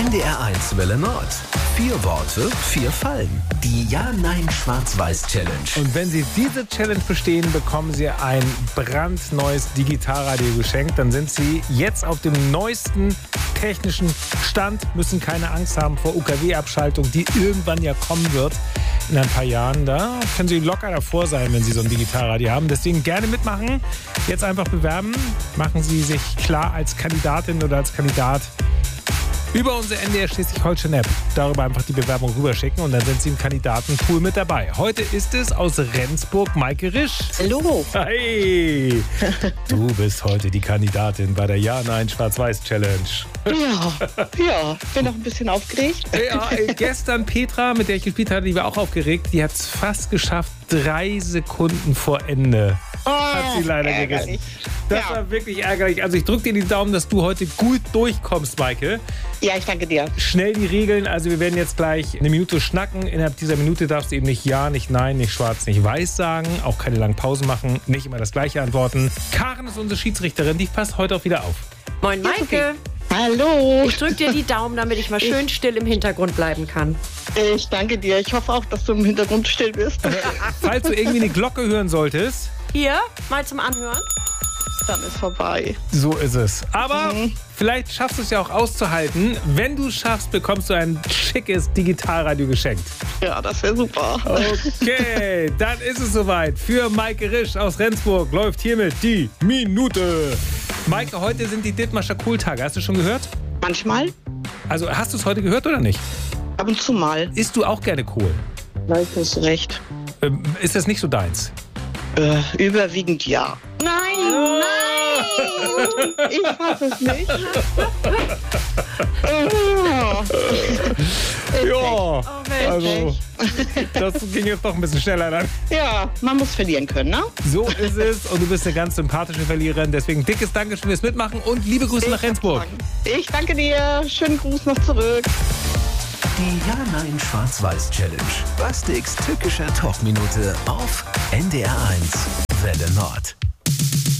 NDR1 Welle Nord. 4 Worte, 4 Fallen. Die Ja-Nein-Schwarz-Weiß-Challenge. Und wenn Sie diese Challenge bestehen, bekommen Sie ein brandneues Digitalradio geschenkt. Dann sind Sie jetzt auf dem neuesten technischen Stand, müssen keine Angst haben vor UKW-Abschaltung, die irgendwann ja kommen wird in ein paar Jahren. Da können Sie locker davor sein, wenn Sie so ein Digitalradio haben. Deswegen gerne mitmachen. Jetzt einfach bewerben. Machen Sie sich klar als Kandidatin oder als Kandidat über unsere NDR Schleswig-Holstein-App. Darüber einfach die Bewerbung rüberschicken und dann sind Sie im Kandidatenpool mit dabei. Heute ist es aus Rendsburg Maike Risch. Hallo. Hey, du bist heute die Kandidatin bei der Ja-Nein-Schwarz-Weiß-Challenge. Ja, bin noch ein bisschen aufgeregt. Ja, gestern Petra, mit der ich gespielt hatte, die war auch aufgeregt. Die hat es fast geschafft, 3 Sekunden vor Ende. Hat sie leider gegessen. Das war wirklich ärgerlich. Also ich drücke dir die Daumen, dass du heute gut durchkommst, Maike. Ja, ich danke dir. Schnell die Regeln. Also wir werden jetzt gleich eine Minute schnacken. Innerhalb dieser Minute darfst du eben nicht Ja, nicht Nein, nicht Schwarz, nicht Weiß sagen. Auch keine langen Pausen machen. Nicht immer das Gleiche antworten. Karen ist unsere Schiedsrichterin. Die passt heute auch wieder auf. Moin Maike. Hallo. Ich drücke dir die Daumen, damit ich mal schön still im Hintergrund bleiben kann. Ich danke dir. Ich hoffe auch, dass du im Hintergrund still bist. Falls du irgendwie eine Glocke hören solltest. Hier, mal zum Anhören. Dann ist vorbei. So ist es. Aber vielleicht schaffst du es ja auch auszuhalten. Wenn du es schaffst, bekommst du ein schickes Digitalradio geschenkt. Ja, das wäre super. Okay, dann ist es soweit. Für Maike Risch aus Rendsburg läuft hiermit die Minute. Maike, heute sind die Dithmarscher Kohltage. Hast du schon gehört? Manchmal, Also hast du es heute gehört oder nicht? ab und zu mal. Isst du auch gerne Kohl? Weiß nicht so recht. Ist das nicht so deins? Überwiegend ja. Nein, Ich fasse es nicht. Ja, Mensch. also das ging jetzt doch ein bisschen schneller dann. Ja, man muss verlieren können, ne? So ist es und du bist eine ganz sympathische Verliererin. Deswegen dickes Dankeschön fürs Mitmachen und liebe Grüße nach Rendsburg. Ich danke dir. Schönen Gruß noch zurück. Die Ja-Nein-Schwarz-Weiß-Challenge. Bastiks tückischer Talkminute auf NDR1 Welle Nord.